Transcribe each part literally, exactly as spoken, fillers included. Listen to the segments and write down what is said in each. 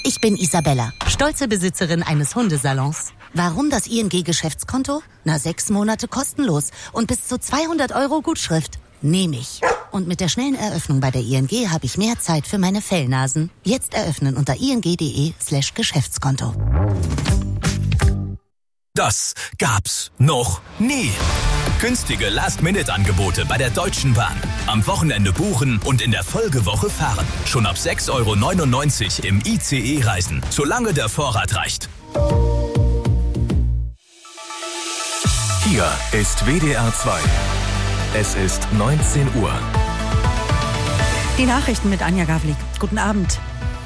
Ich bin Isabella, stolze Besitzerin eines Hundesalons. Warum das I N G-Geschäftskonto? Na, sechs Monate kostenlos und bis zu zweihundert Euro Gutschrift. Nehme ich. Und mit der schnellen Eröffnung bei der I N G habe ich mehr Zeit für meine Fellnasen. Jetzt eröffnen unter ing.de slash Geschäftskonto. Das gab's noch nie. Günstige Last-Minute-Angebote bei der Deutschen Bahn. Am Wochenende buchen und in der Folgewoche fahren. Schon ab sechs Euro neunundneunzig im I C E-Reisen, solange der Vorrat reicht. Hier ist W D R zwei. Es ist neunzehn Uhr. Die Nachrichten mit Anja Gavlik. Guten Abend.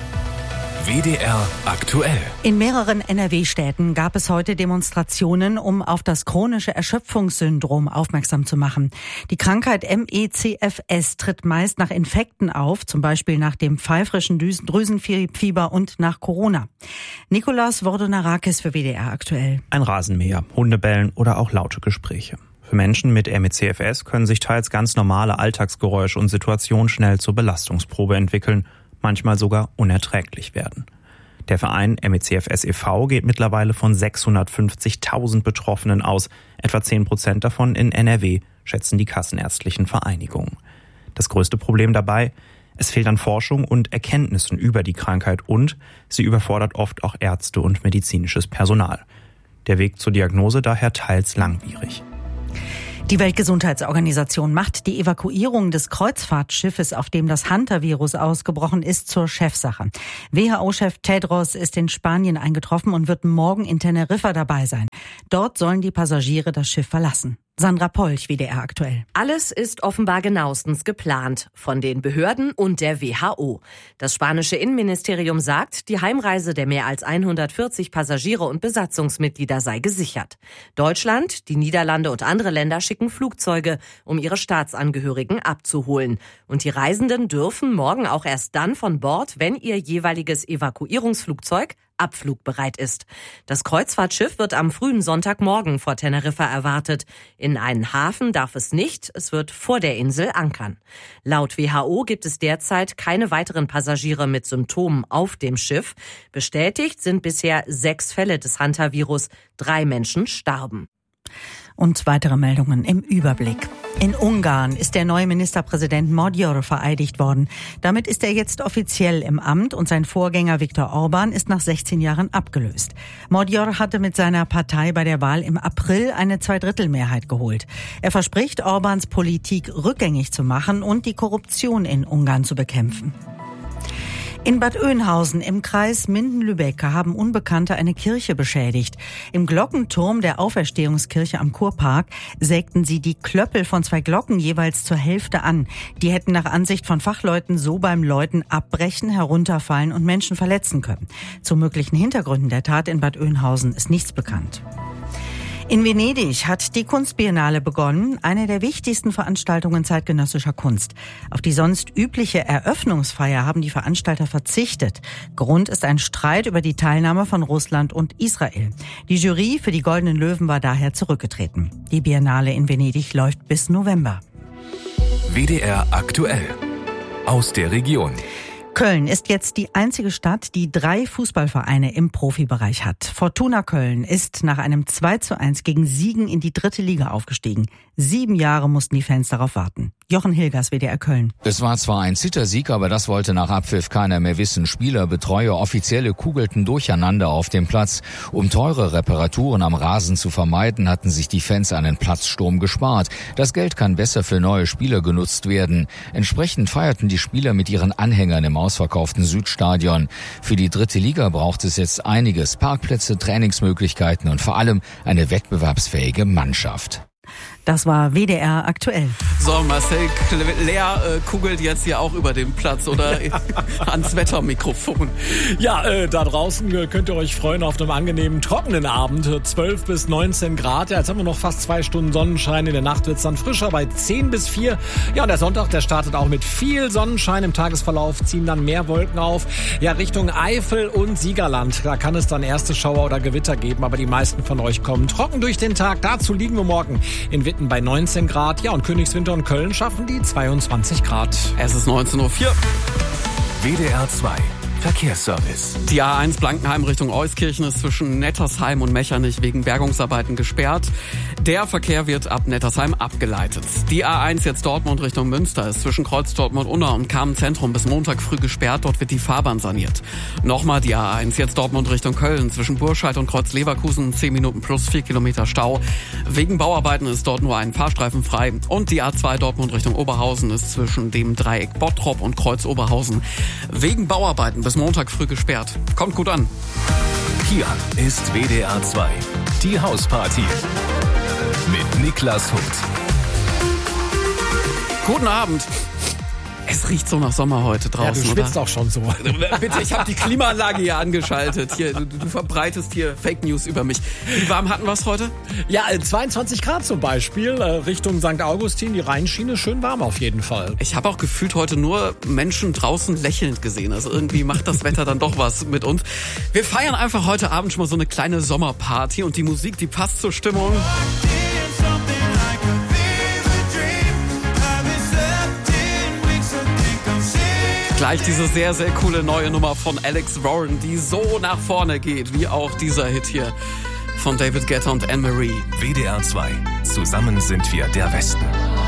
W D R aktuell. In mehreren N R W-Städten gab es heute Demonstrationen, um auf das chronische Erschöpfungssyndrom aufmerksam zu machen. Die Krankheit M E C F S tritt meist nach Infekten auf, zum Beispiel nach dem pfeifrischen Drüsenfieber und nach Corona. Nikolaus Vordonarakis für W D R aktuell. Ein Rasenmäher, Hundebellen oder auch laute Gespräche. Für Menschen mit M E C F S können sich teils ganz normale Alltagsgeräusche und Situationen schnell zur Belastungsprobe entwickeln, manchmal sogar unerträglich werden. Der Verein M E C F S e V geht mittlerweile von sechshundertfünfzigtausend Betroffenen aus. Etwa zehn Prozent davon in N R W, schätzen die kassenärztlichen Vereinigungen. Das größte Problem dabei? Es fehlt an Forschung und Erkenntnissen über die Krankheit und sie überfordert oft auch Ärzte und medizinisches Personal. Der Weg zur Diagnose daher teils langwierig. Die Weltgesundheitsorganisation macht die Evakuierung des Kreuzfahrtschiffes, auf dem das Hantavirus ausgebrochen ist, zur Chefsache. W H O-Chef Tedros ist in Spanien eingetroffen und wird morgen in Teneriffa dabei sein. Dort sollen die Passagiere das Schiff verlassen. Sandra Polch, W D R aktuell. Alles ist offenbar genauestens geplant von den Behörden und der W H O. Das spanische Innenministerium sagt, die Heimreise der mehr als hundertvierzig Passagiere und Besatzungsmitglieder sei gesichert. Deutschland, die Niederlande und andere Länder schicken Flugzeuge, um ihre Staatsangehörigen abzuholen. Und die Reisenden dürfen morgen auch erst dann von Bord, wenn ihr jeweiliges Evakuierungsflugzeug abflugbereit ist. Das Kreuzfahrtschiff wird am frühen Sonntagmorgen vor Teneriffa erwartet. In einen Hafen darf es nicht, es wird vor der Insel ankern. Laut W H O gibt es derzeit keine weiteren Passagiere mit Symptomen auf dem Schiff. Bestätigt sind bisher sechs Fälle des Hantavirus. Drei Menschen starben. Und weitere Meldungen im Überblick. In Ungarn ist der neue Ministerpräsident Magyar vereidigt worden. Damit ist er jetzt offiziell im Amt und sein Vorgänger Viktor Orban ist nach sechzehn Jahren abgelöst. Magyar hatte mit seiner Partei bei der Wahl im April eine Zweidrittelmehrheit geholt. Er verspricht, Orbans Politik rückgängig zu machen und die Korruption in Ungarn zu bekämpfen. In Bad Oeynhausen im Kreis Minden-Lübeck haben Unbekannte eine Kirche beschädigt. Im Glockenturm der Auferstehungskirche am Kurpark sägten sie die Klöppel von zwei Glocken jeweils zur Hälfte an. Die hätten nach Ansicht von Fachleuten so beim Läuten abbrechen, herunterfallen und Menschen verletzen können. Zu möglichen Hintergründen der Tat in Bad Oeynhausen ist nichts bekannt. In Venedig hat die Kunstbiennale begonnen, eine der wichtigsten Veranstaltungen zeitgenössischer Kunst. Auf die sonst übliche Eröffnungsfeier haben die Veranstalter verzichtet. Grund ist ein Streit über die Teilnahme von Russland und Israel. Die Jury für die Goldenen Löwen war daher zurückgetreten. Die Biennale in Venedig läuft bis November. W D R aktuell. Aus der Region. Köln ist jetzt die einzige Stadt, die drei Fußballvereine im Profibereich hat. Fortuna Köln ist nach einem zwei zu eins gegen Siegen in die dritte Liga aufgestiegen. Sieben Jahre mussten die Fans darauf warten. Jochen Hilgers, W D R Köln. Es war zwar ein Zittersieg, aber das wollte nach Abpfiff keiner mehr wissen. Spieler, Betreuer, Offizielle kugelten durcheinander auf dem Platz. Um teure Reparaturen am Rasen zu vermeiden, hatten sich die Fans einen Platzsturm gespart. Das Geld kann besser für neue Spieler genutzt werden. Entsprechend feierten die Spieler mit ihren Anhängern im ausverkauften Südstadion. Für die dritte Liga braucht es jetzt einiges. Parkplätze, Trainingsmöglichkeiten und vor allem eine wettbewerbsfähige Mannschaft. Das war W D R aktuell. So, Marcel Lea äh, kugelt jetzt hier auch über den Platz oder ans Wettermikrofon. Ja, äh, da draußen äh, könnt ihr euch freuen auf einen angenehmen, trockenen Abend. zwölf bis neunzehn Grad. Ja, jetzt haben wir noch fast zwei Stunden Sonnenschein. In der Nacht wird es dann frischer bei zehn bis vier. Ja, und der Sonntag, der startet auch mit viel Sonnenschein. Im Tagesverlauf ziehen dann mehr Wolken auf. Ja, Richtung Eifel und Siegerland. Da kann es dann erste Schauer oder Gewitter geben. Aber die meisten von euch kommen trocken durch den Tag. Dazu liegen wir morgen in Witten bei neunzehn Grad. Ja, und Königswinter und Köln schaffen die zweiundzwanzig Grad. Es ist neunzehn Uhr vier. W D R zwei. Verkehrsservice. Die A eins Blankenheim Richtung Euskirchen ist zwischen Nettersheim und Mechernich wegen Bergungsarbeiten gesperrt. Der Verkehr wird ab Nettersheim abgeleitet. Die A eins jetzt Dortmund Richtung Münster ist zwischen Kreuz Dortmund-Unna und Kamen-Zentrum bis Montag früh gesperrt. Dort wird die Fahrbahn saniert. Nochmal die A eins jetzt Dortmund Richtung Köln zwischen Burscheid und Kreuz Leverkusen zehn Minuten plus vier Kilometer Stau. Wegen Bauarbeiten ist dort nur ein Fahrstreifen frei. Und die A zwei Dortmund Richtung Oberhausen ist zwischen dem Dreieck Bottrop und Kreuz Oberhausen wegen Bauarbeiten bis Montag früh gesperrt. Kommt gut an. Hier ist W D R zwei, die Hausparty mit Niklas Huth. Guten Abend. Es riecht so nach Sommer heute draußen, ja, du schwitzt oder? Auch schon so. Bitte, ich habe die Klimaanlage hier angeschaltet. Hier, du, du verbreitest hier Fake News über mich. Wie warm hatten wir es heute? Ja, zweiundzwanzig Grad zum Beispiel. Richtung Sankt Augustin, die Rheinschiene, schön warm auf jeden Fall. Ich habe auch gefühlt heute nur Menschen draußen lächelnd gesehen. Also irgendwie macht das Wetter dann doch was mit uns. Wir feiern einfach heute Abend schon mal so eine kleine Sommerparty und die Musik, die passt zur Stimmung. Gleich diese sehr, sehr coole neue Nummer von Alex Warren, die so nach vorne geht, wie auch dieser Hit hier von David Guetta und Anne-Marie. W D R zwei. Zusammen sind wir der Westen.